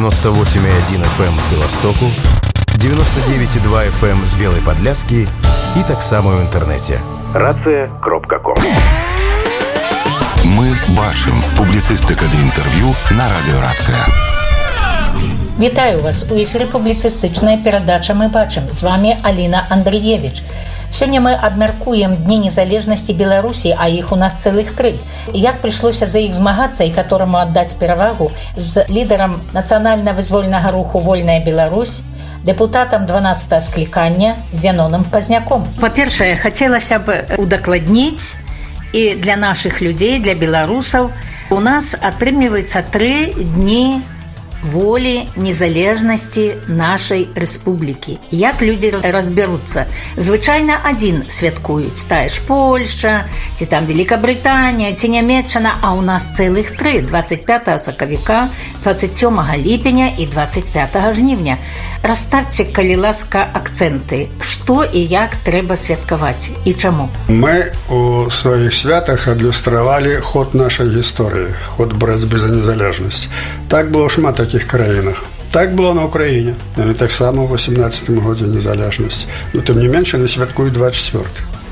98,1 FM з Беластоку, 99,2 FM з Белай Падляскі і таксама ў інтэрнэце. Рацыя.ком. Мы бачым. Публіцыстыка ды інтэрв'ю на радыё Рацыя. Вітаю вас. У эфіры публіцыстычная перадача «Мы бачым». З вами Аліна Андрыевіч. Сёння мы абмяркуем Дні незалежнасці Беларусі, а іх у нас цэлых 3. Як прыйшлося за іх змагацца і которому аддаць перавагу з лідарам нацыянальна-вызвольнага руху «Вольная Беларусь», депутатам 12-го склікання Зяноном Пазняком. Па-першае, хацелася б удакладніць, і для нашых людзей, для беларусаў, у нас атрымліваецца 3 дні волі, незалежнасці нашай рэспублікі. Як людзі разбяруцца? Звычайна адзін святкуюць. Тая ж Польшча, ці там Великабрытанія, ці Нямецчына, а ў нас цэлых 3. 25 сакавіка, 27 ліпеня і 25 жнівня. Расставьте, калі ласка, акцэнты. Што і як трэба святкаваць і чаму? Мы у сваіх святах адлюстравалі ход нашай гісторыі, ход барацьбы за незалежнасць. Так было шмат таких краінах. Так было на Украіне. Яны таксама ў 18-м годзе незалежнасць. Но тым не менш, яны святкуюць 24.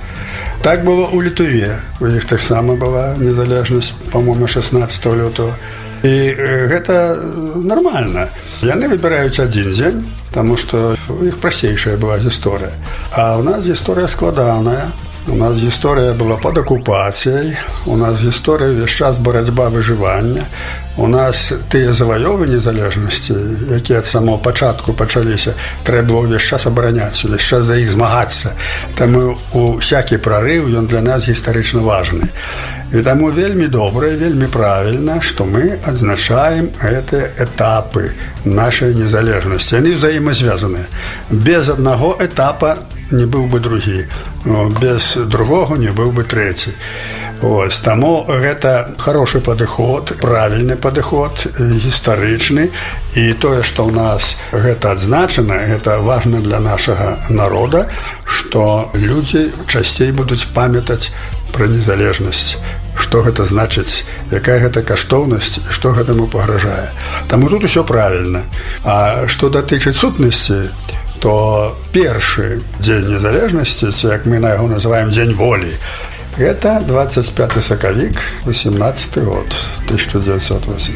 Так было ў Літве. У іх таксама была незалежнасць, по-моему, 16 лютого. І гэта нармальна. Яны выбіраюць адзін дзень, таму што у іх прасцейшая была гісторыя. А ў нас гісторыя складаная. У нас гісторыя была пад акупацыяй, у нас гісторыя ўвесь час барацьба выжывання, у нас тыя заваёвы незалежнасці, якія ад самого пачатку пачаліся, трэба было ўвесь час абараняць, увесь час за іх змагацца. Таму усякі прарыў, ён для нас гістарычна важны. І таму вельмі добра і вельмі правільна, што мы адзначаем гэтыя этапы нашай незалежнасці. Яны ўзаемазвязаныя. Без аднаго этапа не быў бы другі, без другого не быў бы трэці. Ось, таму гэта хорошы падыход, правільны падыход, гістарычны, і тое, што ў нас гэта адзначана, гэта важна для нашага народа, што людзі часцей будуць памятаць пра незалежнасць, што гэта значыць, якая гэта каштоўнасць, што гэтаму пагражае. Таму тут усё правільна. А што датычыць сутнасці, то першы дзень незалежнасці, ці як мы на яго называем дзень волі, гэта 25 сакавік, 18 год, 1918.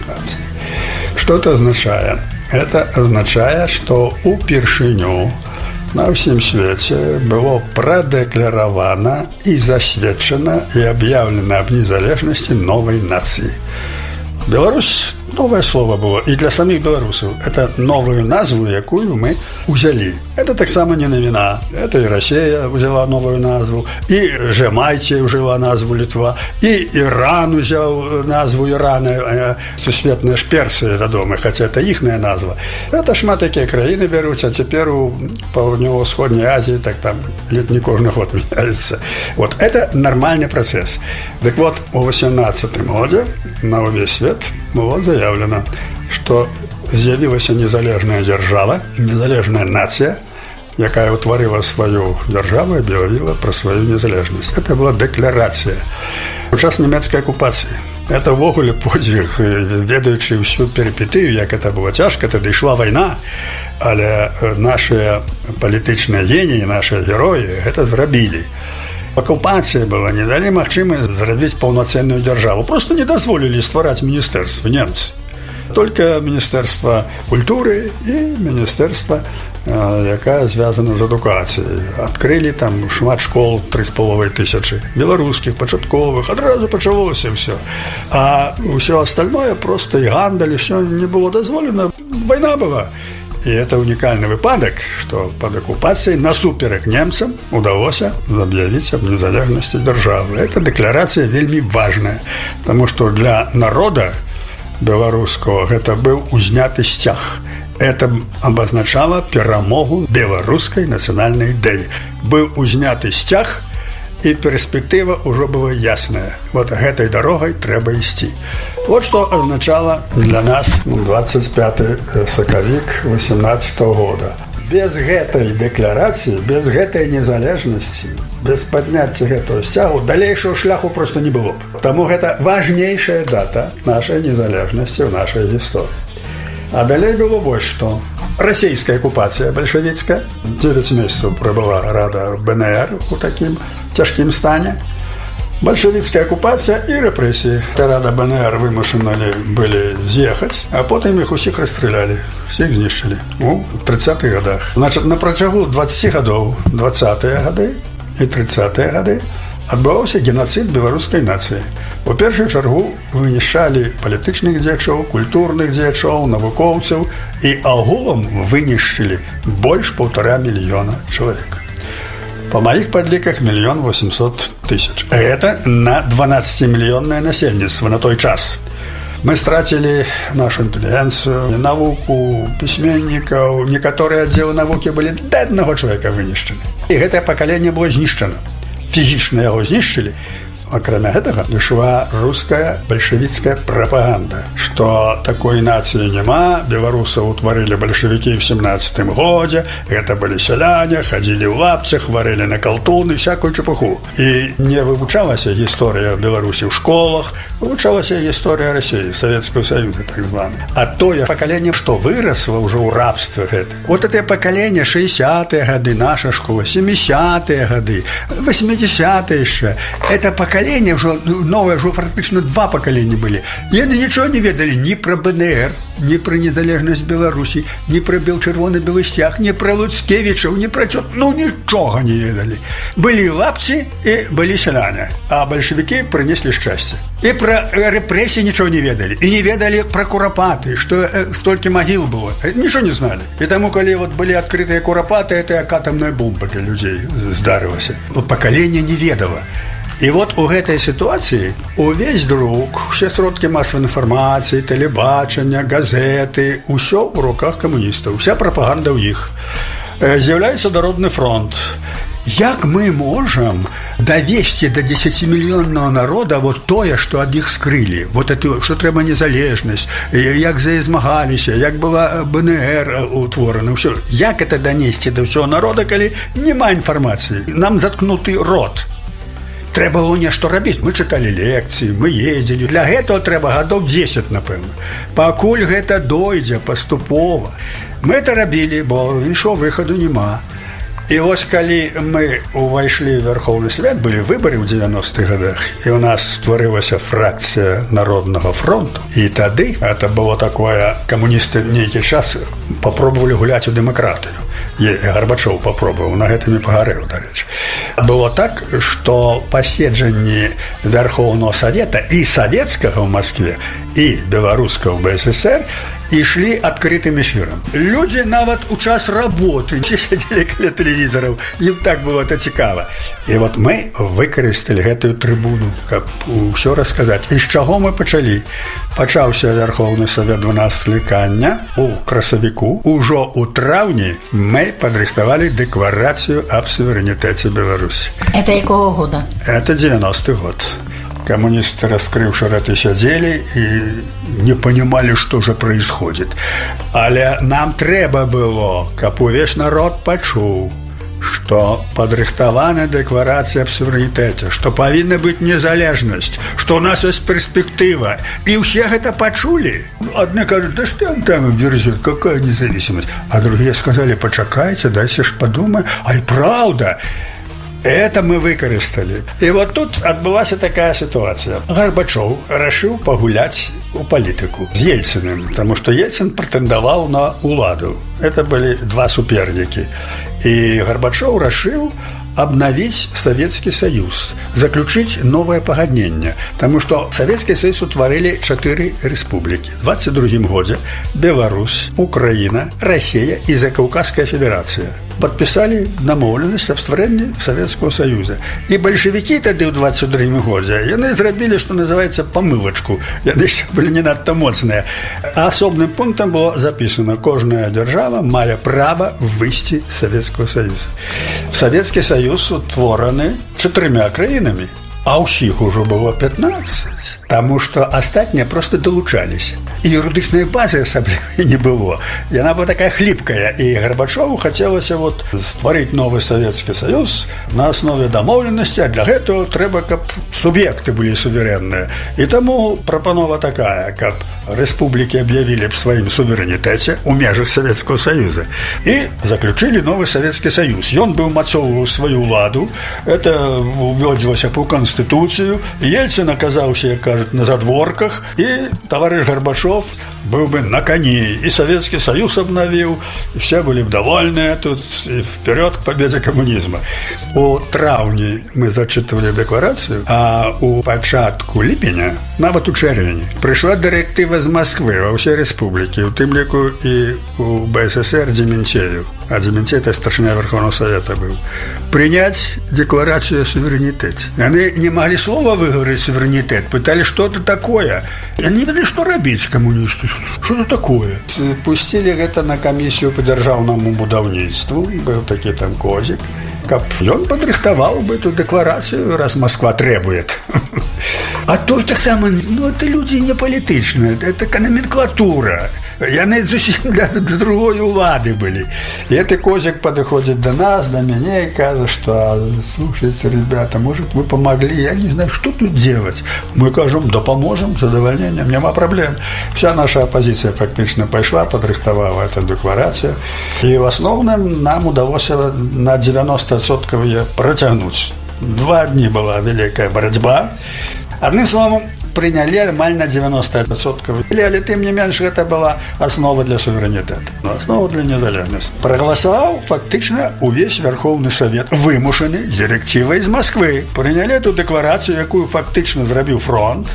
Што это азначае? Это азначае, што упершыню на ўсім свеце было прадэкляравана і засведчана і аб'яўлена аб незалежнасці новай нацыі. Беларусь – новое слово было и для самих белорусов. Это новую назву, якую мы взяли. Это так само не новина. Это и Россия взяла новую назву, и Жемайция взяла назву Литва, и Иран взял назву Ирана, сусветная ж Персия, вядома, хотя это ихная назва. Это шмат такие краины берут, а теперь у Паўднёва-Ўсходняй Азии так там не кожны год меняется. Вот это нормальный процесс. Так вот, у 18-м году на увесь свет было заявлено, што з'явілася незалежная дзяржава, незалежная нацыя, якая ўтварыла сваю дзяржаву і аб'явіла пра сваю незалежнасць. Это была дэкларацыя. У час нямецкай акупацыі. Это ввогуле подзвіг, ведаючы ўсю перипетыю, як это было цяжка, тады ішла вайна, але нашыя палітычныя геніі, нашыя героі гэта зрабілі. Акупацыя была, не далі магчымасць зрабіць паўнацэнную дзяржаву. Просто не дазволілі ствараць міністэрствы немцы. Только Міністэрства культуры і міністэрства, якая звязана з адукацыяй. Адкрылі там шмат школ, 3500 беларускіх, пачатковых, адразу пачалося ўсё. А ўсё астальное, просто і гандаль, ўсё не было дазволена. Вайна была. И это уникальный выпадок, что под оккупацией насуперек немцам удалося объявить об незалежности державы. Эта декларация вельми важная, потому что для народа белорусского это был узняты сцяг. Это обозначало перамогу белорусской национальной идеи. Был узняты сцяг, и перспектива уже была ясная. Вот этой дорогой треба идти. Вот что означало для нас 25 сакавік 18 года. Без гэтай дэкларацыі, без гэтай незалежнасці, без падняцця гэтага сцягу далейшага шляху просто не было. Таму гэта важнейшая дата нашай незалежнасці ў нашай гісторыі. А далей было вось што. Расійская акупацыя бальшавіцкая. 9 месяцаў прабыла рада БНР у такім цяжкім стане. Бальшавіцкая акупацыя і рэпрэсіі. Рада БНР вымушаны былі з'ехаць, а потым іх усіх расстралялі, всіх знішчылі у 30-х годах. Значыць, на працягу 20 гадоў, 20-е гады і 30-е гады адбываўся геноцид беларускай нацыі. У першую чаргу вынішчалі палітычных дзеячоў, культурных дзеячоў, навукоўцаў і агулам вынішчылі больш 1,5 мільёна чалавек. По моих подликах 1 800 000. Это на 12-миллионное насельніцтва на той час. Мы стратили нашу интеллигенцию, науку, письменников. Некоторые отделы науки были до одного человека вынищены. И это поколение было знищено. Физично его знищили. Акрамя гэтага ішла руская бальшавіцкая прапаганда, што такой нацыі няма, беларусаў утварылі бальшавікі ў 17-м годзе, гэта былі сяляне, хадзілі ў лапцях, варылі на калтуны, всякую чепуху. І не вывучалася гісторыя Беларусі ў школах, вывучалася гісторыя Расіі, Савецкага Саюза, так звана. А тое пакаленне, што вырасла ўжо ў рабстве гэта. Вот это пакаленне 60-е гады, наша школа, 70-е гады, 80-е яшчэ, это пакаленне уже новое, уже практично 2 поколения были. И они ничего не ведали ни про БНР, ни про незалежность Беларуси, ни про Белчервоны-Белый стяг, ни про Луцкевичев, ни про что-то, ну ничего не ведали. Были лапцы и были селяне, а большевики принесли счастье. И про репрессии ничего не ведали. И не ведали про куропаты, что столько могил было. Ничего не знали. И тому, когда вот были открытые куропаты, это атомная бомба для людей здарилась. Вот поколение не ведало. І от у гэтай сітуацыі увесь друк, усе сродкі масавай інфармацыі, тэлебачання, газеты, усё ў руках камуністаў, уся прапаганда ў іх. З'яўляецца Народны фронт. Як мы можам давесці да 10-мільённого народа вот тое, што ад іх скрылі, вот это, што трэба незалежнасць, як за яе змагаліся, як была БНР утворана, ўсё. Як это данесці да ўсяго народа, калі няма інфармацыі? Нам заткнуты рот. Трэба было нешта рабіць. Мы чыталі лекцыі, мы ездзілі. Для гэтага трэба гадоў 10, напэўна. Пакуль гэта дойдзе паступова. Мы это рабілі, бо іншого выхаду няма. І вось калі мы увайшлі ў Верховны Свет, былі выбары ў 90-х годах, і ў нас стварылася фракцыя Народнага фронту. І тады, это было такое, камуністы нейкі час попробовали гуляць у дэмакратыю. І Гарбачоў попробовал, на гэтым і пагарэў, дарэчы. Было так, што паседжанні Верховного Совета і савецкага ў Москве, і беларускага ў БССР ішлі адкрытым эфірам. Людзі нават у час работы не сядзелі каля тэлевізараў, ім так было это цікава. І вот мы выкарысталі гэтую трыбуну, каб усё расказаць. І з чаго мы пачалі? Пачаўся Верховны Совет 12 склікання у красавіку. Ужо ў траўні мы падрыхтавалі дэкларацыю аб суверэнітэце Беларусі. Это якого года? Это 90-й год. Коммунисты, раскрывши рты, сидели и не понимали, что же происходит. Але нам трэба было, каб увесь народ пачуў, што падрыхтавана дэкларацыя аб суверэнітэце, што павінна быць незалежнасць, што ў нас ёсць перспектыва. І ўсе гэта пачулі. Адны кажуць, да што ён там верзет, какая независимость? А другие сказали, пачакайце, дайце ж падумай, ай, правда. Это мы выкарысталі. І вот тут адбылася такая сітуацыя. Гарбачоў рашыў пагуляць у палітыку з Ельцыным, таму што Ельцын прэтэндаваў на ўладу. Это былі 2 супернікі. І Гарбачоў рашыў обновить Советский Союз, заключить новое погоднение, потому что Советский Союз утворили 4 республики. В 22 году Беларусь, Украина, Россия и Закавказская Федерация подписали домовленность об створении Советского Союза. И большевики тогда в 22 году, они сделали, что называется, помылочку. Они были не надто моцные. А особным пунктом было записано, каждая держава має право выйти из Советского Союза. Советский Союз утворены 4 краинами, а у всех уже было 15. Потому что остальные просто долучались. і юрыдычнай базы асабліва не было. Яна была такая хліпкая, і Гарбачову хацелася стварыць новы Савецкі Саюз на аснове дамоўленасці, а для гэтага трэба, каб суб'екты былі суверэнныя. І таму прапанова такая, каб рэспублікі аб'явілі б сваім суверэнітэце ў межах Савецкага Саюза і заключылі новы Савецкі Саюз. Ён быў мацоўваў сваю ўладу, это увёдзілася па Канстытуцыю, Ельцин аказаўся, як кажуць, на задворках, і таварыш Гарбачов быў бы на коне, і Савецкі Саюз обновіў, і все былі б довольныя тут, і вперед к победе коммунизма. У траўні мы зачитывали декларацию, а у пачатку ліпеня, нават у чэрвені, прыйшла дырэктыва з Москвы ва ўсёй рэспублікі, у тым ліку і у БССР Дементею. А Дементей — это старшина Верховного Совета был. Принять декларацию о суверенитете. Они не могли слова выговорить суверенитет, пытались что-то такое. И они не знали, что робить коммунисты. Что-то такое. Пустили это на комиссию по державному будаўніцтву. Был такой там Козик. Каб он подрыхтовал бы эту декларацию, раз Москва требует. А то так само, это люди не политичные, это номенклатура. Яны зусім для другой улады были. И этот Козик подходит до нас, до меня и кажет, что слушайте, ребята, может, вы помогли? Я не знаю, что тут делать. Мы кажем, да поможем, с задовольнением, нема проблем. Вся наша оппозиция фактично пошла, подрыхтовала эту декларацию. И в основном нам удалось на 90% ее протянуть. 2 дня была великая борьба. Одним словом, приняли амаль на 90%. Але тым не менш, гэта была основа для суверэнітэту, основа для незалежнасці. Прагаласаваў фактычна увесь Верховны Совет, вымушаны директивой из Москвы. Приняли эту декларацию, якую фактычна зрабіў фронт.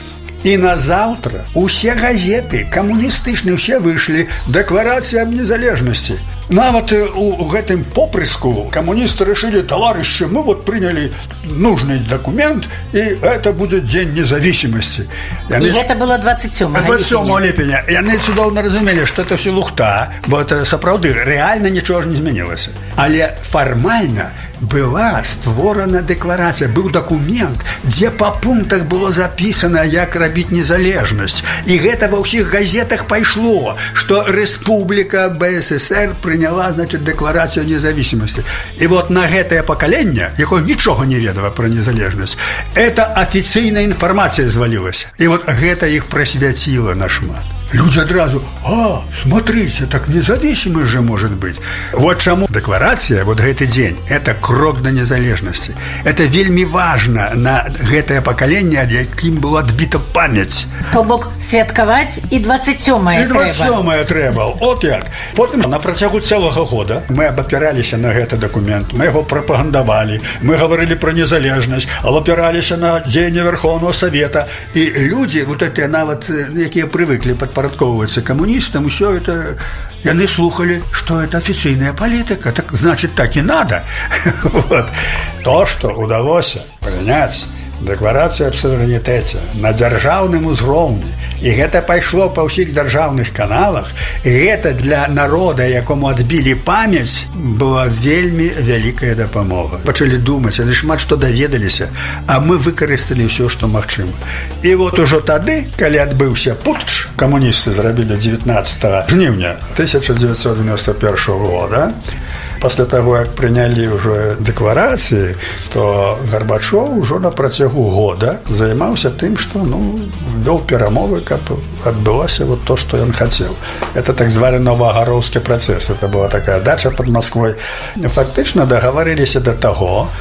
И на завтра усе газеты камуністычныя все вышлі, декларация об незалежности. Нават у гэтым попрыску коммунисты решили, товарищи, мы приняли нужный документ, и это будет День независимости. И это было 27 ліпеня. И они цудоўна разумели, что это все лухта, бо это сапраўды, реально ничего не изменилось. Але формально была створана декларация, был документ, где по пунктах было записано, як рабіць незалежнасць. И гэта во всех газетах пошло, что Республика БССР приняла, значит, декларацию независимости. И вот на гэтае пакаленне, якое ничего не ведала про незалежнасць, это официальная информация звалилась. И вот гэта их просвятило на шмат. Люди одразу, смотрите, так независимость же может быть. Вот чему декларация, вот гэты день, это крок до незалежности. Это вельми важно на гэтае пакаленне, ад якім была адбіта памяць. То бок святкаваць і 27-е трэба. І 27-е трэба. От як. Потым на працягу цэлага года мы абапіраліся на гэты документ, мы яго прапагандавалі, мы говорили про незалежнасць, абапіраліся на дзеянне Верховного Совета. И люди, вот эти нават, якія привыкли подпорядковываться коммунистам, все это, и они слухали, что это официальная политика, так значит, так и надо. Вот. То, что удалось принять декларацию об суверенитете на дзяржаўным узроўні, і гэта пайшло па ўсіх дзяржаўных каналах, і гэта для народа, якому адбілі памяць, была вельмі вялікая дапамога. Пачалі думаць, яны шмат што даведаліся, а мы выкарысталі ўсё, што магчыма. І вот ужо тады, калі адбыўся путч, камуністы зрабілі 19 жніўня 1991 года, после того, как приняли уже декларации, то Горбачев уже на протягу года занимался тем, что вел перемовы, как отбылось вот то, что он хотел. Это так званый Новоогаровский процесс. Это была такая дача под Москвой. Фактично договорились до того,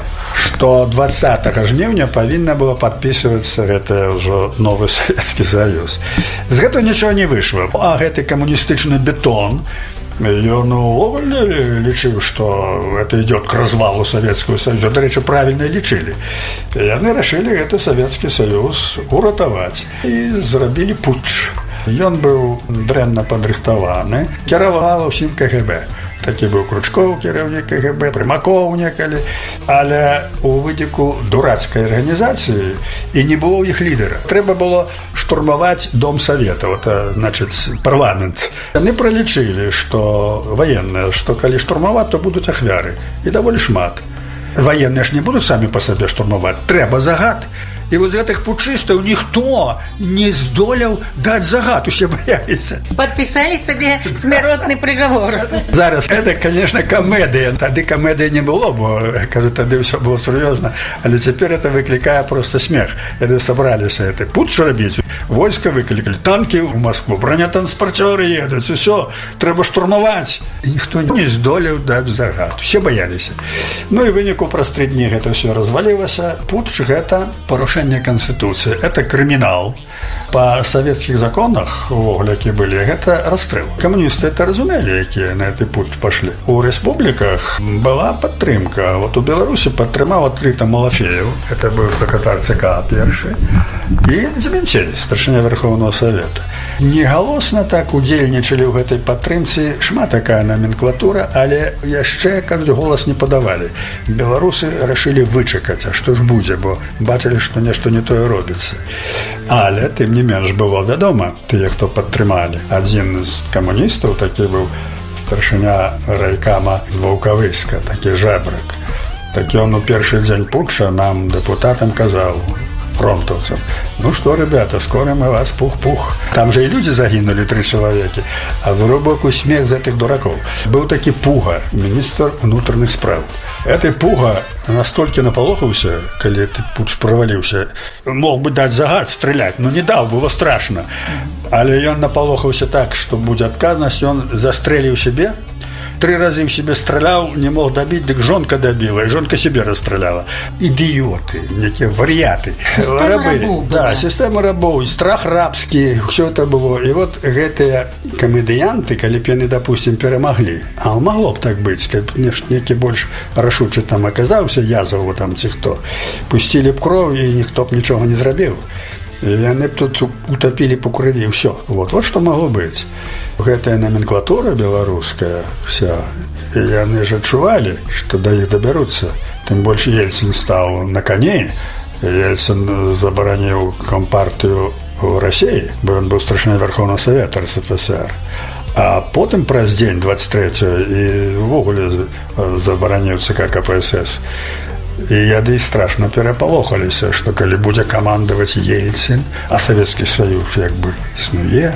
что 20 жніўня повинно было подписываться это уже новый Советский Союз. С этого ничего не вышло. А это коммунистичный бетон, ён увогуле лічыў, што это идет к развалу Советского Союза. До речі, правильно лічылі. І яны рашылі гэты Советский Союз уратаваць і зрабілі путч. Ён быў дрэнна падрыхтаваны, кіравала ўсім КГБ. Такі быў Кручков, кіраўнік КГБ, Прымакоў некалі, але у выніку дурацкай арганізацыі і не было ў іх лідера. Трэба было штурмаваць Дом Совета, значит, парламент. Яны пралічылі, што военные, што калі штурмаваць, то будуць ахвяры. І даволі шмат. Военные ж не будуць самі па сабе штурмаваць. Трэба загад. І вот з гэтых путчыстаў ніхто не здолеў даць загад, усе баяліся. Падпісалі сабе смяротны прыгавор. Зараз гэта, конечно, камедыя. Тады камедыі не было, бо, кажу, тады ўсё было сур'ёзна. Але цяпер это выклікае просто смех. Яны сабраліся гэты путч рабіць. Войска выклікалі, танкі ў Москву, бронетранспарцёры едуць, усё, трэба штурмаваць. І ніхто не здолеў даць загад. Усе баяліся. Ну і выніку праз 3 дні гэта ўсё развалілася. Путч – гэта парушэнне Конституцыі. Это крымінал. Па савецкіх законах, увогуле, які былі, гэта расстрэл. Камуністы это разумелі, якія на гэты путь пашлі. У рэспубліках была падтрымка. Вот у Беларусі падтрымаў адкрыта Малафеев, это быў сакратар ЦК першы, і Дземянцей, старшыня Верховного Совета. Негалосна так удзельнічалі ў гэтай падтрымцы шмат такая номенклатура, але яшчэ, кажуць, голас не падавалі. Беларусы рашылі вычакаць, а што ж будзе, бо бачылі, што нешта не тое робіцца. Але, тым не менш, было вядома, тыя, хто падтрымалі. Адзін з камуністаў такі быў старшыня райкама з Ваўкавыска, такі жэбрак. Так ён у першы дзень путча нам, дэпутатам, казаў, фронтовцам: ну что, ребята, скоро мы вас пух-пух. Там же и люди загинули, 3 человека. А в боку смех за этих дураков. Был таки Пуга, министр внутренних справ. Этой Пуга настолько наполохался, когда этот путч провалился. Мог бы дать загад, стрелять, но не дал, было страшно. Але он наполохался так, что будет отказность, он застрелил себе. 3 разы в себе стрелял, не мог добить, так жонка добила, и жонка себе расстреляла. Идиоты, некие вариаты. Система рабов. Да, система рабов, страх рабский, все это было. И вот гэтые комедианты, коли б яны, допустим, перемогли, а могло б так быть, некий больше рашучий там оказался, Язову там ці хто, пустили б кровь, и никто б ничего не зрабил. И они тут утопили по крови, и все. Вот что могло быть. Гэтая номенклатура белорусская вся, и они же отчували, что до них доберутся. Тем больше Ельцин стал на коне. Ельцин заборонил компартию в России, бо он был старшиной Верховного Совета РСФСР. А потом праз день 23-го и ввогуле заборонил ЦК КПСС. І яны страшно пераполохаліся, што калі будзе камандаваць Ельцин, а Советский Союз як бы існуе,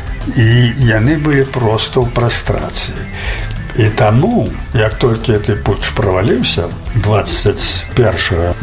і яны былі проста ў прастрацыі. І таму, як толькі гэты путч праваліўся, 21-22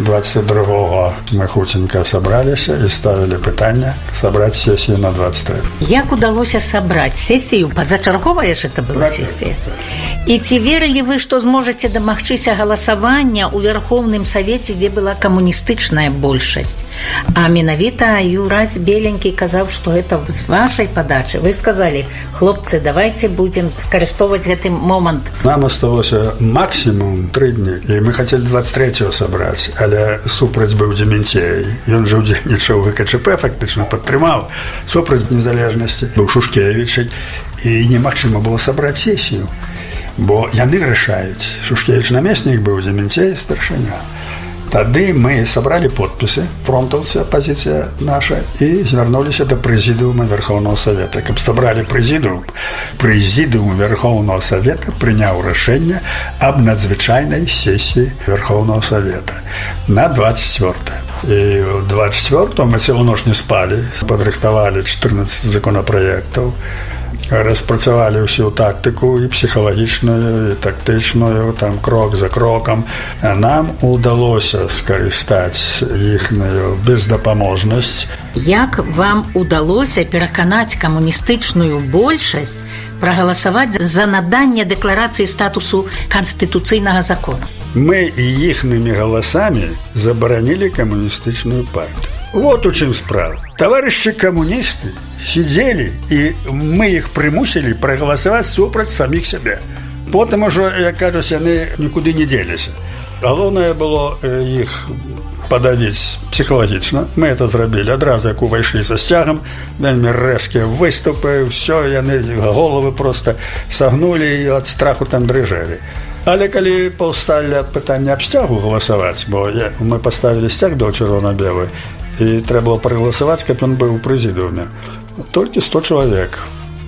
мы хутенька сабраліся і ставілі пытанне сабраць сесію на 23. Як удалося сабраць сесію? Пазачарговая ж это была сесія. І ці верылі вы, што зможаце дамагчыся галасавання ў Верховным Савеце, дзе была камуністычная большасць? А менавіта Юрась Беленькі казаў, што гэта з вашай падачы. Вы сказалі: хлопцы, давайте будем скарыстоваць гэты момант. Нам осталося максимум 3 дні, і ми хотіли 23-го собраць, але супраць быў Дземянцей. Ён же удзельнічаў у ВКЧП, фактично падтрымаў. Супраць незалежнасці быў Шушкевіч, і немагчыма было сабраць сесію, бо яны рашаюць. Шушкевіч намеснік быў, Дземянцей старшыня. Тады мы сабралі подпісы, фронтовцы, апозіцыя наша, і звярнуліся да прэзідыума Верховного Совета. Каб сабралі прэзідыум Верховного Совета прыняў рашэнне аб надзвычайнай сесіі Верховного Совета на 24. І в 24 мы цэлую ноч не спалі, падрыхтавалі 14 законапраектаў, распрацавалі ўсю тактыку і псіхалагічную, і тактычную, там крок за крокам. Нам удалося скарыстаць іхную бездапаможнасць. Як вам удалося пераканаць камуністычную большасць прагаласаваць за наданне дэкларацыі статусу канстытуцыйнага закона? Мы іхнымі галасамі забаранілі камуністычную партію. Вот у чым справа. Товарищи коммунисты сидели, и мы их примусили проголосовать супраць самих себе. Потом уже, як кажуть, они никуда не делись. Головне было их подавить психологично. Мы это зробили. Одразу, як увайшли со стягом, вельми резкі виступи, все, и они головы просто согнули и от страху там дрижали. Але калі паўсталі пытанне аб сцягу галасаваць, бо мы поставили сцяг бел-чырвона-белы, і трэба было прагаласаваць, каб ён быў у прэзідыуме. Толькі 100 чалавек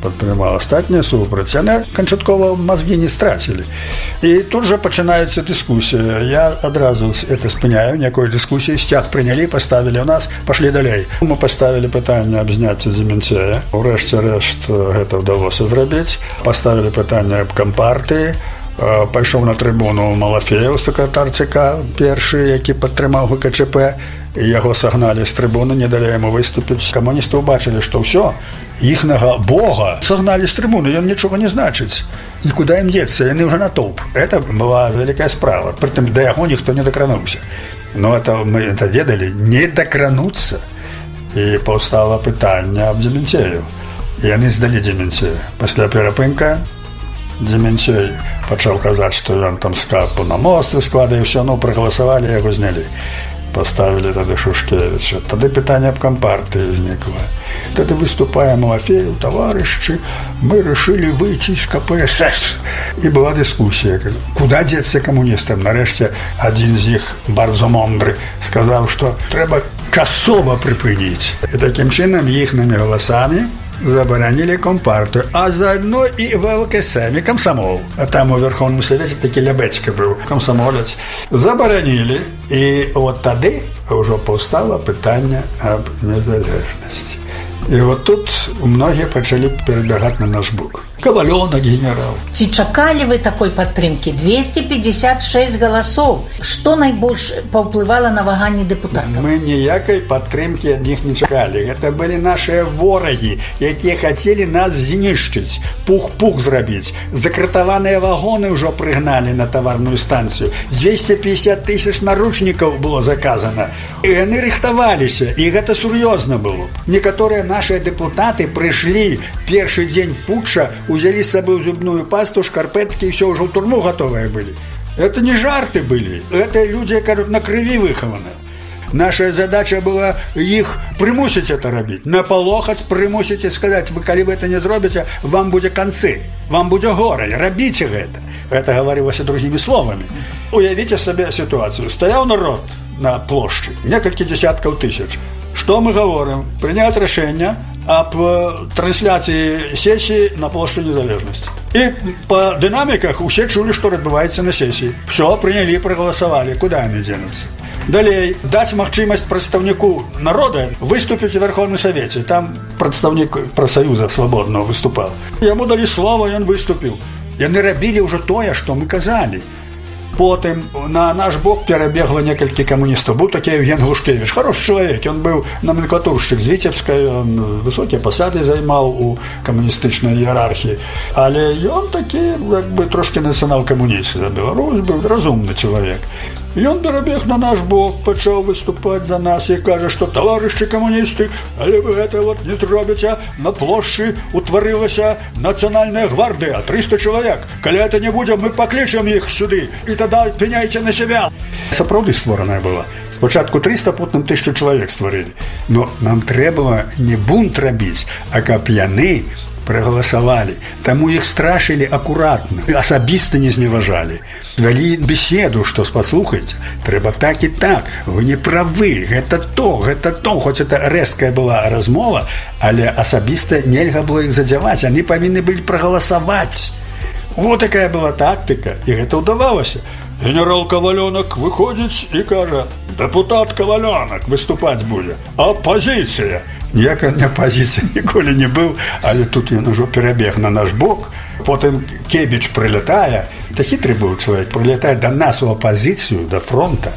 падтрымала, астатнія супраць. Яны канчаткова мазгі не страцілі. І тут жа пачынаецца дыскусія. Я адразу это спыняю, някой дыскусіі, сцяг прынялі, паставілі ў нас, пашлі далей. Мы паставілі пытанне аб зняцці Дземінцея. Урэшце рэшт гэта ўдалося зрабіць. Паставілі пытанне аб кампартыі. Пайшоў на трыбуну Малафеев, сакратар ЦК, першы, які падтрымаў ГКЧП. Яго сагналі з трыбуны, не далі яму выступіць. Камуністы ўбачылі, што ўсё, іхнага бога сагналі з трыбуны, ён нічога не значыць. І куды ім дзецца, яны ўжо натоўп. Это была вялікая справа. Прытым да яго ніхто не дакрануўся. Но это мы это ведалі, не дакрануцца. І паўстала пытанне аб Дземінцею. Яны здалі Дземінцея. Пасля перапынка Дземінцей пачаў казаць, што ён там скапу на мосты складае, ўсё, ну, прагаласавалі, яго знялі. Паставілі тады Шушкевіча. Тады пытанне аб кампартыі ўзнікла. Тады выступае Малафеев, таварышы, мы решили выйти из КПСС. І была дыскусія. Куда дзецца камуністам? Нарэшце, адзін з іх, bardzo мудры, сказаў, што трэба часова прыпыніць. І такім чынам іхнымі галасамі забаранили компартию, а заодно и ВЛКСМ, и комсомол. А там у Верховном Совете таки Лябецька был, комсомолец. Забаранили, и вот тогда уже повстало пытание об незалежности. И вот тут многие начали перебегать на наш бок. Коваленок генерал. Ці чакалі вы такой падтрымкі? 256 галасоў. Што найбольш паўплывала на ваганні дэпутатаў? Мы ніякай падтрымкі ад них не чакалі. Гэта былі нашыя ворагі, якія хацелі нас знішчыць, пух-пух зрабіць. Закратаваныя вагоны ўжо прыгналі на таварную станцыю. 250 тысяч наручнікаў было заказана. І яны рыхтаваліся, і гэта сур'ёзна было. Некаторыя нашыя дэпутаты прыйшлі першы дзень путча, узяли с собой зубную пасту, шкарпетки, и все, уже в турму готовые были. Это не жарты были. Это люди, кажут, на крови выхованы. Наша задача была их примусить это робить. Наполохать, примусить и сказать, вы, коли вы это не зробите, вам будет концы, вам будет горе, робите это. Это говорилось другими словами. Уявите себе ситуацию. Стоял народ на площади, несколько десятков тысяч. Что мы говорим? Принять решение об трансляции сессии на площади Незалежности. И по динамиках все чули, что отбывается на сессии. Все, приняли, проголосовали. Куда они денутся? Далее, дать махчимость представнику народа выступить в Верховном Совете. Там представник профсоюза свободного выступал. Ему дали слово, и он выступил. И они робили уже то, что мы казали. Потым на наш бок перебегло некалькі камуністаў. Быў такі Евген Глушкевич, хороший чалавек, ён быў номенклатуршчык з Віцебскай, ён высокія пасады займаў у камуністычнай іерархіі. Але ён такі, як бы, трошки нацыянал-камуніст за Беларусь быў, разумны чалавек. Ён перабег на наш бок, пачаў выступаць за нас і кажа, што таварышы камуністы, але вы гэта вот не зробіце, на плошчы утварылася нацыянальная гвардыя, 300 чалавек. Калі это не будзе, мы паклічам іх сюды, і тада пеняйце на себя. Сапраўды створаная была. Спачатку 300, потым 1000 чалавек стварылі. Но нам трэба не бунт рабіць, а каб яны проголосовали. Таму их страшили аккуратно, асабіста не зневажали. Вялі беседу, што паслухайце, трэба так і так, вы не правы, гэта то, хоць это рэзкая была размова, але асабіста нельга было іх задзяваць, они павінны былі прагаласаваць. Вот такая была тактика, і гэта ўдавалася. Генерал Коваленок выходзіць і кажа, дэпутат Коваленок выступаць будзе, апозіцыя. Ніякая не апозіцыя ніколі не быў, але тут ён ужо перабег на наш бок. Потым Кебіч прилетае, это хитрый быў чалавек, прилетае до нас у оппозицию, до фронта,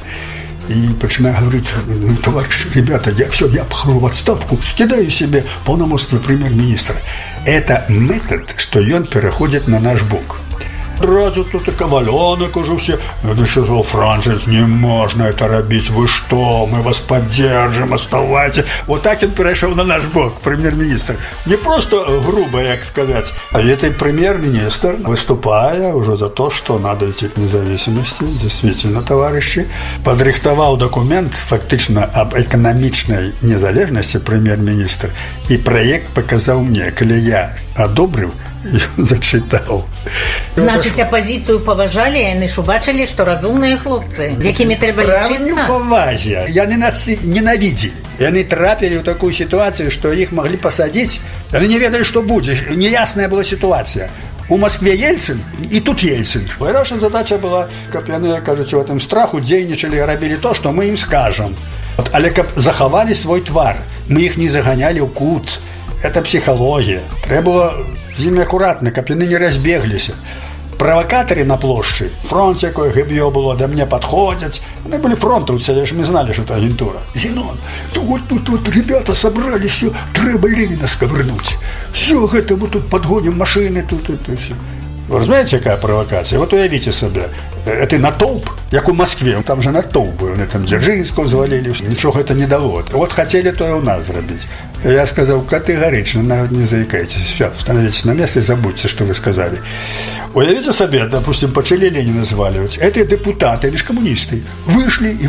и начинает говорить, товарищи, ребята, я пхну в отставку, скидаю себе полномочия премьер-министра. Это метод, что он переходит на наш бок. Сразу тут и Коваленок уже все. Это сказал, Францис, не можно это робить. Вы что? Мы вас поддержим, оставайтесь. Вот так он перешел на наш бок, премьер-министр. Не просто грубо, как сказать. А это премьер-министр, выступая уже за то, что надо идти к независимости, действительно, товарищи, подрихтовал документ фактично об экономичной незалежности премьер-министр. И проект показал мне, коли я адобрыў і зачытаў. Значыць, апазіцыю паважалі, яны ж убачылі, што разумныя хлопцы, з якімі трэба лічыцца. Не павазе, яны нас ненавідзелі. Яны трапілі ў такую сітуацыю, што іх маглі пасадзіць. Яны не ведалі, што будзе. Неясная была сітуацыя. У Москве Ельцин, і тут Ельцин. Наша задача была, каб яны, кажуць, у гэтым страху дзейнічалі, рабілі то, што мы ім скажам. Але каб захавалі свой твар, мы іх не заганялі ў кут. Это псіхалогія. Трэба было з імі акуратна, каб яны не разбегліся. Правокаторы на площади, фронт якое гыбье было, да мне подходят. Они были фронтовцы, лишь мы знали, что это агентура. Зенон, вот ребята собрались, все, треба Ленина сковырнуть. Все, это мы тут подгоним машины, тут и все. Вы знаете, какая провокация? Вот уявите себе, это натовп, как у Москве, там же натовп был, они там Дзержинского завалили, ничего это не дало. Вот хотели то и у нас сделать. Я сказал, категорично, навіть не заикайтесь, становитесь на место и забудьте, что вы сказали. Уявите себе, допустим, почали Ленина зваливать, это депутаты, лишь коммунисты, вышли и